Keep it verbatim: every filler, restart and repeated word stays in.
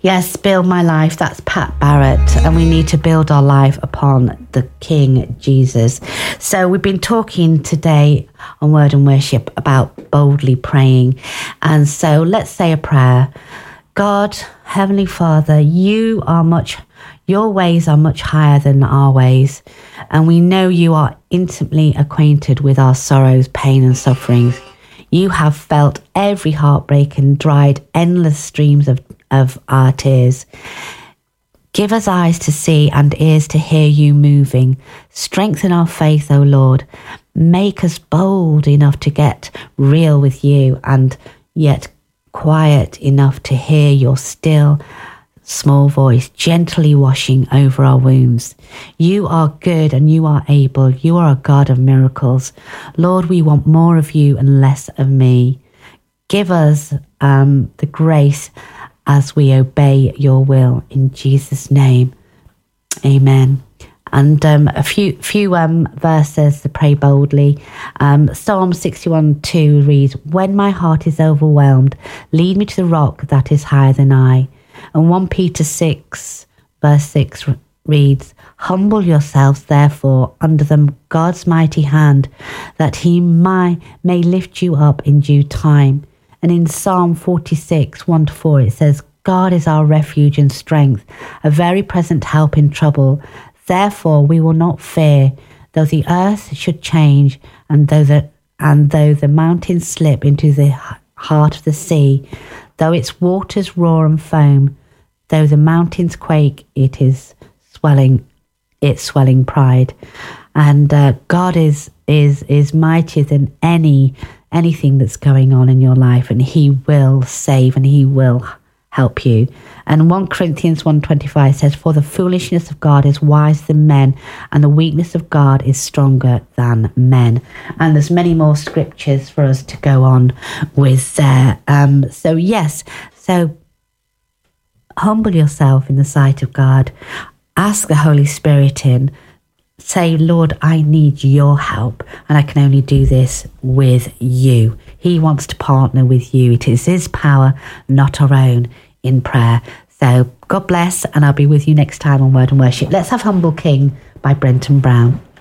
Yes, build my life. That's Pat Barrett. And we need to build our life upon the King Jesus. So we've been talking today on Word and Worship about boldly praying. And so let's say a prayer. God, Heavenly Father, you are much, your ways are much higher than our ways. And we know you are intimately acquainted with our sorrows, pain and sufferings. You have felt every heartbreak and dried endless streams of, of our tears. Give us eyes to see and ears to hear you moving. Strengthen our faith, O Lord. Make us bold enough to get real with you and yet quiet enough to hear your still, small voice gently washing over our wounds. You are good and you are able. You are a God of miracles. Lord, we want more of you and less of me. Give us um, the grace as we obey your will in Jesus' name. Amen. And um, a few few um, verses to pray boldly. Um, Psalm sixty-one two reads, "When my heart is overwhelmed, lead me to the rock that is higher than I." And First Peter six verse six reads, "Humble yourselves therefore under the God's mighty hand, that he may, may lift you up in due time." And in Psalm forty-six one to four it says, "God is our refuge and strength, a very present help in trouble. Therefore we will not fear, though the earth should change, and though the and though the mountains slip into the heart of the sea, though its waters roar and foam, though the mountains quake, it is swelling, its swelling pride." And uh, God is is is mightier than any anything that's going on in your life, and he will save and he will help you. And First Corinthians one twenty-five says, "For the foolishness of God is wiser than men, and the weakness of God is stronger than men." And there's many more scriptures for us to go on with there. Um, so yes, so humble yourself in the sight of God. Ask the Holy Spirit in. Say, "Lord, I need your help, and I can only do this with you." He wants to partner with you. It is his power, not our own, in prayer. So God bless, and I'll be with you next time on Word and Worship. Let's have Humble King by Brenton Brown.